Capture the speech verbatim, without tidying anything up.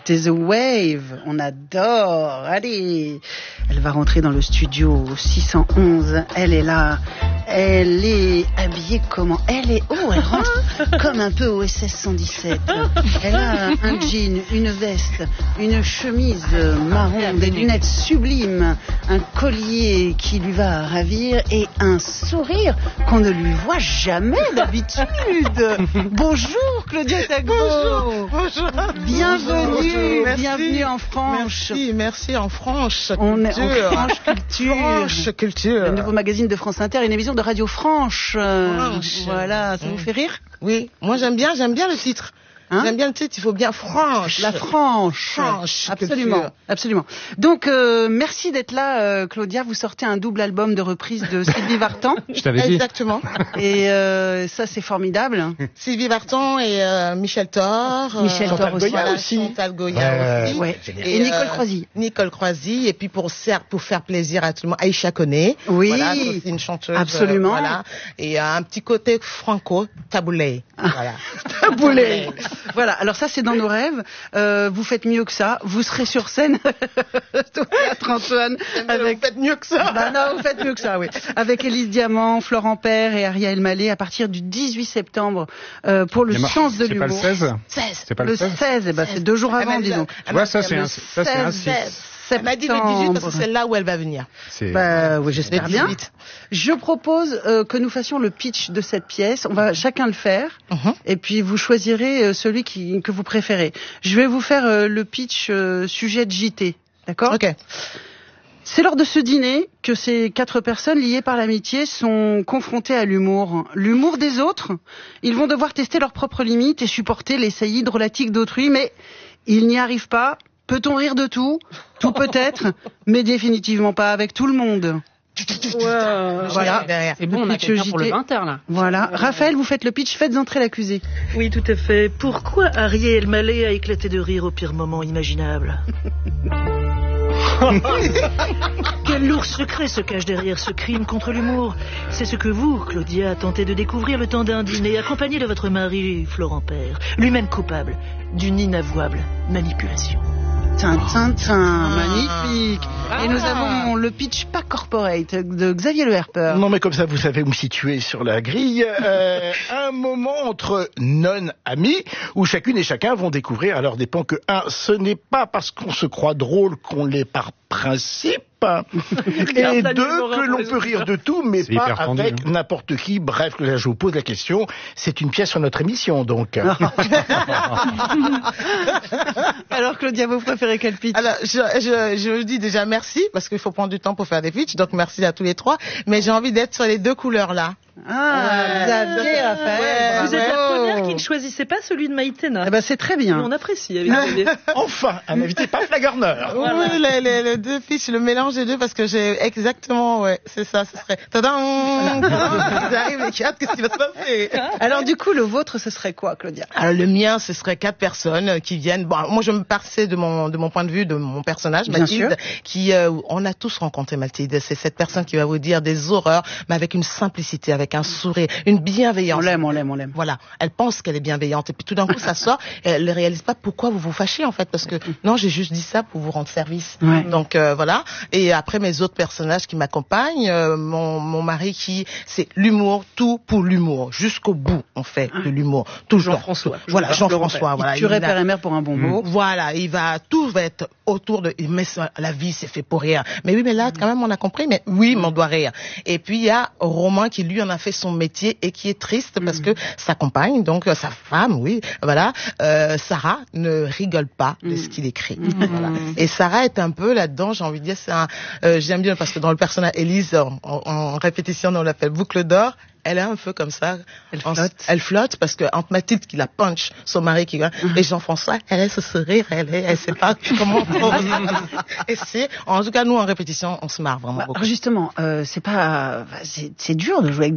C'était The Wave. On adore. Allez. Elle va rentrer dans le studio six cent onze. Elle est là. Elle est habillée comment? Elle est... Oh, elle rentre comme un peu au S S cent dix-sept. Elle a un jean, une veste, une chemise marron, des lunettes sublimes, un collier qui lui va ravir et un sourire qu'on ne lui voit jamais d'habitude. Bonjour Claudia Tagbo. Bonjour, bonjour. Bienvenue, bonjour, bienvenue en France. Merci, merci en France. On est en France Culture. France Culture. Le nouveau magazine de France Inter, une émission de Radio France. France. Voilà, ça mmh. vous fait rire? Oui, moi j'aime bien, j'aime bien le titre. Hein? J'aime bien le titre, il faut bien franche. La franche. Franche. Absolument. Culture. Absolument. Donc, euh, merci d'être là, euh, Claudia. Vous sortez un double album de reprise de Sylvie Vartan. Je t'avais dit. Exactement. Et euh, ça, c'est formidable. Sylvie Vartan et euh, Michel Thor. Michel euh, Thor aussi. Voilà, aussi. Chantal Goya Ouais, aussi. Ouais. Et, Et Nicole euh, Croisy. Nicole Croisy. Et puis pour, pour faire plaisir à tout le monde, Aïcha Koné. Oui. Voilà, c'est aussi une chanteuse. Absolument. Euh, voilà. Et euh, un petit côté franco, taboulé. Voilà. Taboulé. Voilà. Alors ça, c'est dans nos rêves. Euh, vous faites mieux que ça. Vous serez sur scène, Théâtre Antoine, avec. Vous faites mieux que ça. Bah non, vous faites mieux que ça, oui. Avec Élise Diamant, Florent Père et Ariel Mallet à partir du dix-huit septembre euh, pour le sens de C'est l'humour. pas le seize? seize. C'est pas Le le seize? seize, eh ben, c'est deux jours avant, disons. Tu vois, ça, c'est un, ça, c'est un six. Elle m'a dit le dix-huit parce que c'est là où elle va venir. C'est... Bah oui, j'espère Le bien. dix-huit. Je propose euh, que nous fassions le pitch de cette pièce. On va chacun le faire, Mhm. et puis vous choisirez euh, celui qui, que vous préférez. Je vais vous faire euh, le pitch euh, sujet de J T, d'accord? Ok. C'est lors de ce dîner que ces quatre personnes liées par l'amitié sont confrontées à l'humour. L'humour des autres. Ils vont devoir tester leurs propres limites et supporter les saillies drôlatiques d'autrui, mais ils n'y arrivent pas. Peut-on rire de tout? Tout peut-être, mais définitivement pas avec tout le monde. Voilà. Derrière. C'est bon, on a pitch quelqu'un J T. pour le vingt heures, là. Voilà. Raphaël, vous faites le pitch, faites entrer l'accusé. Oui, tout à fait. Pourquoi Ariel Mallet a éclaté de rire au pire moment imaginable? Quel lourd secret se cache derrière ce crime contre l'humour? C'est ce que vous, Claudia, tentez de découvrir le temps d'un dîner, accompagné de votre mari, Florent Père, lui-même coupable d'une inavouable manipulation. Tintin, tin, magnifique. Et nous avons le pitch pas corporate de Xavier Le Herper. Non, mais comme ça, vous savez où me situer sur la grille. Euh, un moment entre non-amis, où chacune et chacun vont découvrir à leur dépens que, un, ce n'est pas parce qu'on se croit drôle qu'on l'est par principe, et deux, que l'on peut rire de tout, mais C'est pas hyper tendu, avec hein. n'importe qui. Bref, là, je vous pose la question. C'est une pièce sur notre émission, donc. Alors Claudia, vous préférez quel pitch? Alors, je, je, je vous dis déjà merci, parce qu'il faut prendre du temps pour faire des pitchs, donc merci à tous les trois, mais j'ai envie d'être sur les deux couleurs là. Ah, Xavier, Raphaël. Ouais, Vous êtes la bravo. première qui ne choisissait pas celui de Maïtena. Eh ben, c'est très Mais bien. on apprécie avec Xavier. Enfin, un invité pas flagorneur. Oui, les, les, les deux pitchs, le mélange des deux, parce que j'ai exactement, ouais, c'est ça, ce serait... Tadam! J'arrive les quatre, qu'est-ce qui va se passer? Alors du coup, le vôtre, ce serait quoi, Claudia? Alors, le mien, ce serait quatre personnes qui viennent. Bon, moi, je me passais de mon de mon point de vue de mon personnage, Bien Mathilde, qui euh, on a tous rencontré Mathilde. C'est cette personne qui va vous dire des horreurs, mais avec une simplicité, avec un sourire, une bienveillance. On l'aime, on l'aime, on l'aime. Voilà, elle pense qu'elle est bienveillante et puis tout d'un coup ça sort et elle ne réalise pas pourquoi vous vous fâchez en fait parce que non, j'ai juste dit ça pour vous rendre service. Ouais. Donc euh, voilà. Et après mes autres personnages qui m'accompagnent, euh, mon mon mari qui c'est l'humour, tout pour l'humour, jusqu'au bout on fait de l'humour, tout le temps. Jean-François. Voilà, Jean-François, voilà. Il tuerait Il a- père et mère pour un bon mot. voilà, il va, tout va être autour de, mais ça, la vie c'est fait pour rire. Mais oui, mais là, quand même, on a compris, mais oui, mais on doit rire. Et puis, il y a Romain qui, lui, en a fait son métier et qui est triste parce que sa compagne, donc euh, sa femme, oui, voilà, euh, Sarah, ne rigole pas de ce qu'il écrit. Voilà. Et Sarah est un peu là-dedans, j'ai envie de dire, c'est un, euh, j'aime bien parce que dans le personnage, Élise, en, en, en répétition, on l'appelle boucle d'or. Elle est un peu comme ça. Elle En- flotte. Elle flotte parce que entre Mathilde qui la punch, son mari qui va, et Jean-François, elle est ce sourire, elle est, elle sait pas comment. Et c'est, en tout cas, nous en répétition, on se marre vraiment Bah, beaucoup. alors justement, euh, c'est pas, c'est, c'est dur de jouer avec